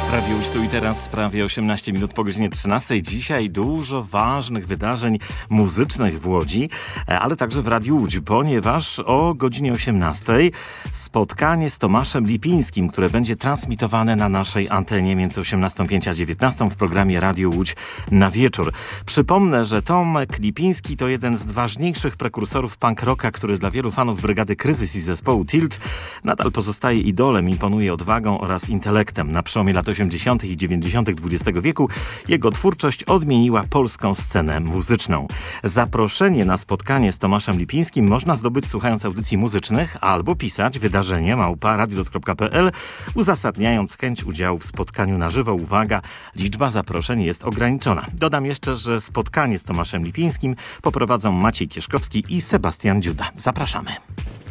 Radio Łódź tu i teraz, prawie 18 minut po godzinie 13. Dzisiaj dużo ważnych wydarzeń muzycznych w Łodzi, ale także w Radiu Łódź, ponieważ o godzinie 18 spotkanie z Tomaszem Lipińskim, które będzie transmitowane na naszej antenie między 18:05 a 19 w programie Radio Łódź na wieczór. Przypomnę, że Tomek Lipiński to jeden z ważniejszych prekursorów punk rocka, który dla wielu fanów Brygady Kryzys i zespołu Tilt nadal pozostaje idolem, imponuje odwagą oraz intelektem. Na przełomie lat 80. i 90. XX wieku jego twórczość odmieniła polską scenę muzyczną. Zaproszenie na spotkanie z Tomaszem Lipińskim można zdobyć słuchając audycji muzycznych albo pisać wydarzenie@radios.pl, uzasadniając chęć udziału w spotkaniu na żywo. Uwaga, liczba zaproszeń jest ograniczona. Dodam jeszcze, że spotkanie z Tomaszem Lipińskim poprowadzą Maciej Kieszkowski i Sebastian Dziuda. Zapraszamy.